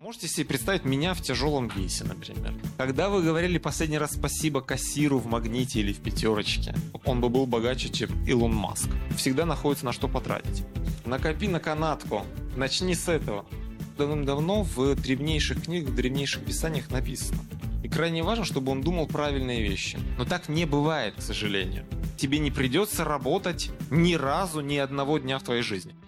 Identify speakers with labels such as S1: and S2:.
S1: Можете себе представить меня в тяжелом весе, например. Когда вы говорили последний раз спасибо кассиру в «Магните» или в «Пятерочке», он бы был богаче, чем Илон Маск. Всегда находится на что потратить. Накопи на канатку. Начни с этого. Давным-давно в древнейших книгах, в древнейших писаниях написано. И крайне важно, чтобы он думал правильные вещи. Но так не бывает, к сожалению. Тебе не придется работать ни разу, ни одного дня в твоей жизни.